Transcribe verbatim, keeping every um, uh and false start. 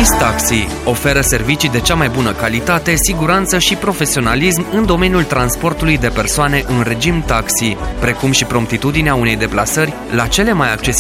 Kiss Taxi oferă servicii de cea mai bună calitate, siguranță și profesionalism în domeniul transportului de persoane în regim taxi, precum și promptitudinea unei deplasări la cele mai accesibile